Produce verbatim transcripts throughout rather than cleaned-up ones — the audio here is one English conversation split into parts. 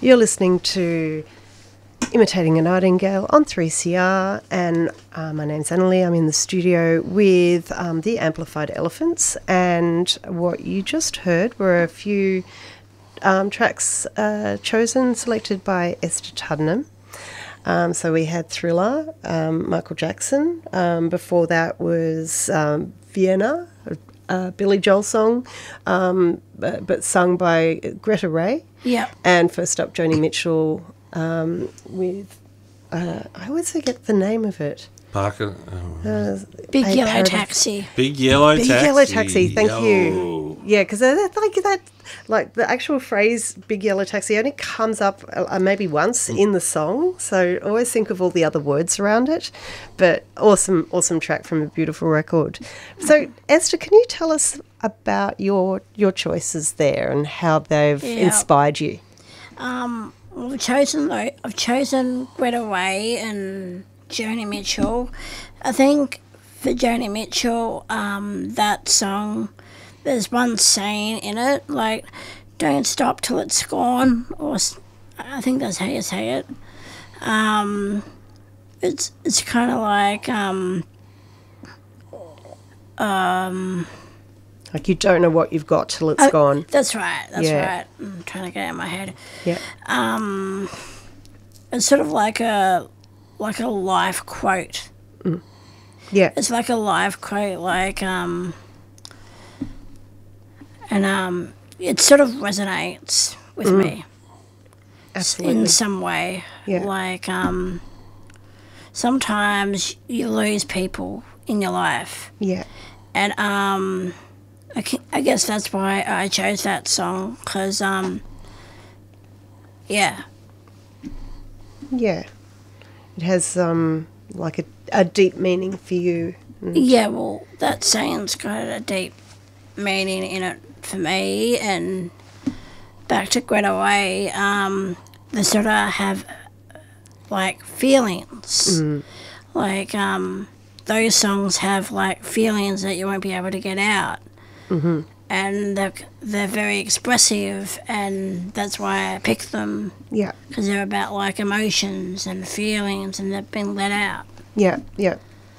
You're listening to Imitating a Nightingale on three C R, and uh, my name's Annalie. I'm in the studio with um, the Amplified Elephants, and what you just heard were a few um, tracks uh, chosen, selected by Esther Tuddenham. Um, so we had Thriller, um, Michael Jackson. Um, before that was um, Vienna, a, a Billy Joel song, um, but, but sung by Greta Ray. Yeah. And first up, Joni Mitchell um, with, uh, I always forget the name of it. Parker. Oh. Uh, Big Eight Yellow Paradise- Taxi. Big Yellow Big Taxi. Yellow Taxi, thank Yo. you. Yeah, because like that, like the actual phrase "Big Yellow Taxi" only comes up uh, maybe once Mm. in the song, so always think of all the other words around it. But awesome, awesome track from a beautiful record. So Esther, can you tell us about your your choices there and how they've Yeah. inspired you? Um, I've chosen though. I've chosen Greta Ray and Joni Mitchell. I think for Joni Mitchell, um, that song, there's one saying in it like, "Don't stop till it's gone," or s- I think that's how you say it. Um, it's it's kind of like um, um. Like you don't know what you've got till it's oh, gone. That's right. That's Yeah. right. I'm trying to get it in my head. Yeah. Um, it's sort of like a like a life quote. Yeah. It's like a life quote, like um, and um, it sort of resonates with me Absolutely. in some way. Yeah. Like um, sometimes you lose people in your life, Yeah. and um, I, ca- I guess that's why I chose that song, because um, yeah. Yeah. It has um like a, a deep meaning for you. Yeah, well, that saying's got a deep meaning in it for me. And back to Greta Ray, um, they sort of have like feelings. Like um, those songs have like feelings that you won't be able to get out. Mm-hmm. And they're, they're very expressive, and that's why I picked them, Yeah. because they're about like emotions and feelings, and they've been let out. Yeah, yeah.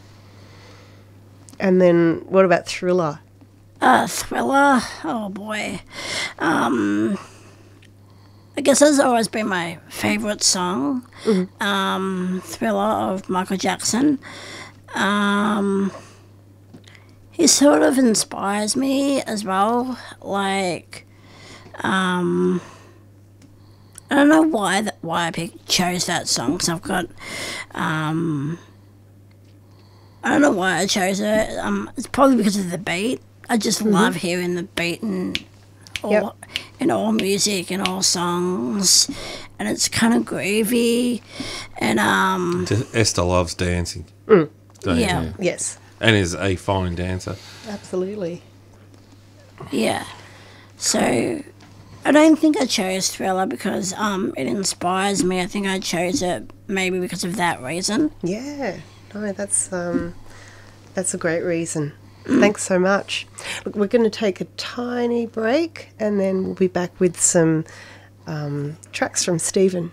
And then what about Thriller? Uh, Thriller, oh boy. Um, I guess that's always been my favourite song. Um, Thriller of Michael Jackson. Um, he sort of inspires me as well. Like, um, I don't know why that why I picked, chose that song, because I've got, um, I don't know why I chose it. Um, it's probably because of the beat. I just love hearing the beat in all, Yep. in all music and all songs, and it's kind of groovy, and um, Just- Esther loves dancing. Don't you? yeah, Yes, And is a fine dancer. absolutely. yeah. So I don't think I chose Thriller because um, it inspires me. I think I chose it maybe because of that reason. Yeah. No, that's um that's a great reason. Thanks so much. Look, we're going to take a tiny break and then we'll be back with some um, tracks from Stephen.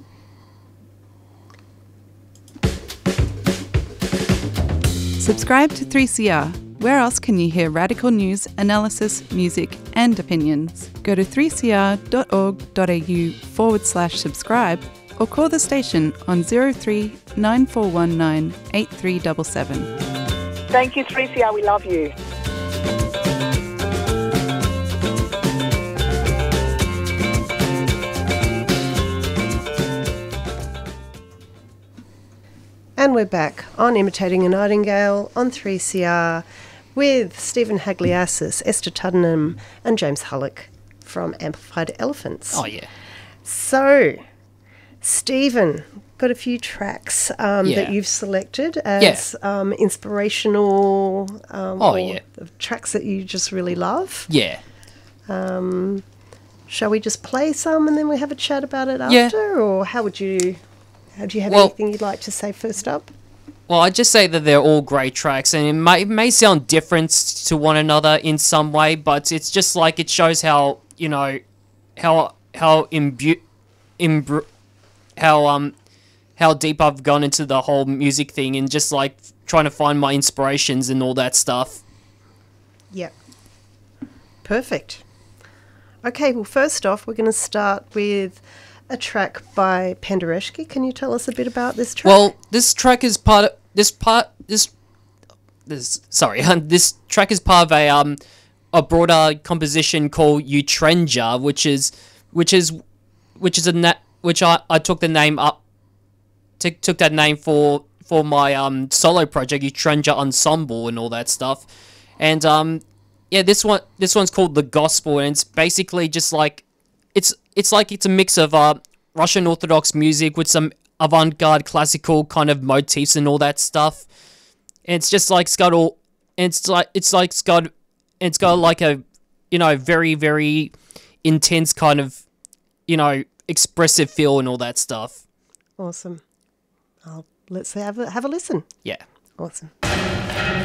Subscribe to three C R. Where else can you hear radical news, analysis, music, and opinions? Go to three c r dot org dot a u forward slash subscribe or call the station on zero three nine four one nine eight three seven seven. Thank you, three C R. We love you. And we're back on Imitating a Nightingale on three C R with Stephen Hagliassis, Esther Tuddenham, and James Hullock from Amplified Elephants. Oh, yeah. So, Stephen, got a few tracks um, Yeah. that you've selected as um, inspirational um, Oh, or yeah. tracks that you just really love. Yeah. Um, shall we just play some and then we have a chat about it Yeah. after? Or how would you, how do you have Well- anything you'd like to say first up? Well, I'd just say that they're all great tracks, and it may, it may sound different to one another in some way, but it's just like it shows how, you know, how how imbu- embr- how um how deep I've gone into the whole music thing and just like trying to find my inspirations and all that stuff. Yep. Perfect. Okay, well, first off, we're going to start with a track by Penderecki. Can you tell us a bit about this track? Well, this track is part of this part this this sorry this track is part of a um a broader composition called Utrenja, which is which is which is a na- which I, I took the name up t- took that name for for my um solo project Utrenja Ensemble and all that stuff, and um yeah this one this one's called The Gospel, and it's basically just like it's it's like it's a mix of uh Russian Orthodox music with some avant-garde classical kind of motifs and all that stuff. And it's just like it's got all it's like it's like it's got it's got like a you know very very intense kind of you know expressive feel and all that stuff. Awesome. I'll, let's have a, have a listen. Yeah. Awesome.